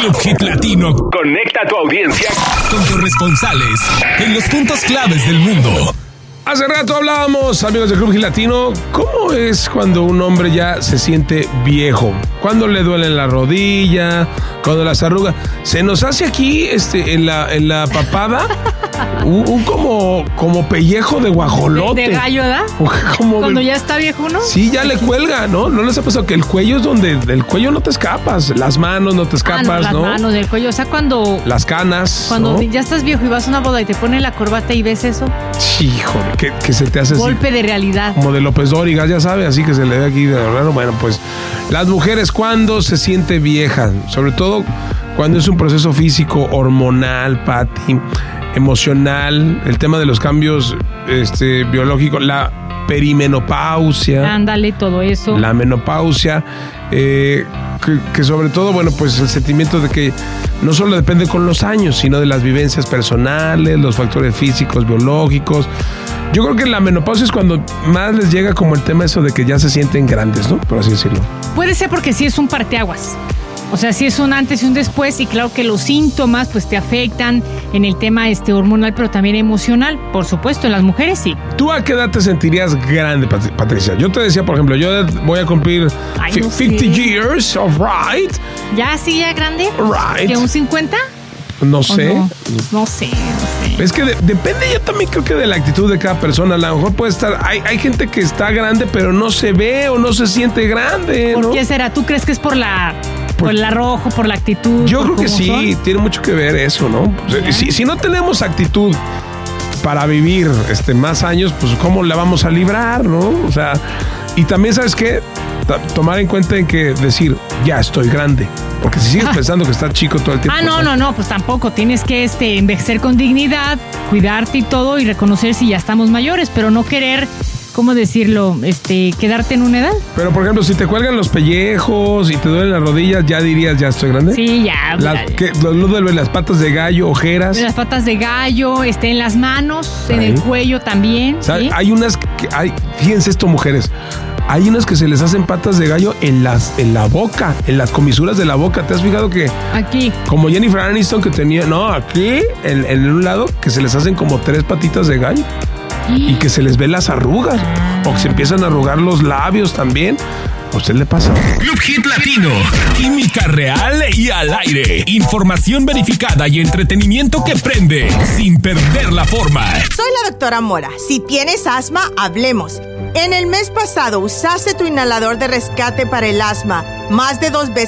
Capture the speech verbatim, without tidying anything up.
Club Hit Latino conecta a tu audiencia con corresponsales en los puntos claves del mundo. Hace rato hablábamos, amigos de Club Hit Latino, ¿cómo es cuando un hombre ya se siente viejo? Cuando le duele la rodilla, cuando las arrugas. Se nos hace aquí este, en, la, en la papada un, un como, como pellejo de guajolote. ¿De, de gallo, ¿verdad? Como cuando de, ya está viejo uno. Sí, ya le cuelga, ¿no? ¿No les ha pasado que el cuello es donde del cuello no te escapas? Las manos no te escapas, ah, no, las ¿no? Las manos, del cuello, o sea, cuando... Las canas, Cuando ¿no? ya estás viejo y vas a una boda y te ponen la corbata y ves eso. Híjole, que, que se te hace así. Golpe de realidad. Como de López Dóriga, ya sabe, así que se le ve aquí de raro. Bueno, pues las mujeres, ¿cuándo se siente vieja? Sobre todo cuando es un proceso físico, hormonal, Pati, emocional, el tema de los cambios este, biológicos, la perimenopausia. Ándale, todo eso. La menopausia, eh, que, que sobre todo, bueno, pues el sentimiento de que no solo depende con los años, sino de las vivencias personales, los factores físicos, biológicos. Yo creo que la menopausia es cuando más les llega como el tema eso de que ya se sienten grandes, ¿no? Por así decirlo. Puede ser porque sí es un parteaguas. O sea, sí es un antes y un después, y claro que los síntomas pues te afectan en el tema este hormonal, pero también emocional, por supuesto, en las mujeres sí. ¿Tú a qué edad te sentirías grande, Patricia? Yo te decía, por ejemplo, yo voy a cumplir Ay, no cincuenta sé. years of right. ¿Ya sí, ya grande? Right. ¿Que un cincuenta? No sé. No? no sé, no sé. Es que de, depende, yo también creo que de la actitud de cada persona. A lo mejor puede estar, hay, hay gente que está grande, pero no se ve o no se siente grande, ¿no? ¿Por qué será? ¿Tú crees que es por la... Por, por el arrojo, por la actitud? Yo creo que cómo sí, son? tiene mucho que ver eso, ¿no? O sea, si, si no tenemos actitud para vivir este, más años, pues ¿cómo la vamos a librar, no? O sea, y también, ¿sabes qué? Tomar en cuenta en que decir, ya estoy grande. Porque si sigues pensando que estás chico todo el tiempo... Ah, no, no, no, pues tampoco. Tienes que este, envejecer con dignidad, cuidarte y todo, y reconocer si ya estamos mayores, pero no querer... ¿Cómo decirlo? Este, quedarte en una edad. Pero, por ejemplo, si te cuelgan los pellejos y te duelen las rodillas, ¿ya dirías ya estoy grande? Sí, ya. Las, ¿qué, lo, lo de las patas de gallo, ojeras? Las patas de gallo, este, en las manos, en Ahí. el cuello también. ¿Sí? Hay unas que hay, fíjense esto, mujeres. Hay unas que se les hacen patas de gallo en las, en la boca, en las comisuras de la boca. ¿Te has fijado que? Aquí. Como Jennifer Aniston que tenía, no, aquí, en, en un lado, que se les hacen como tres patitas de gallo. Y que se les ve las arrugas. O que se empiezan a arrugar los labios también. ¿A usted le pasa? Club Hit Latino. Química real y al aire. Información verificada y entretenimiento que prende sin perder la forma. Soy la doctora Mora. Si tienes asma, hablemos. En el mes pasado usaste tu inhalador de rescate para el asma más de dos veces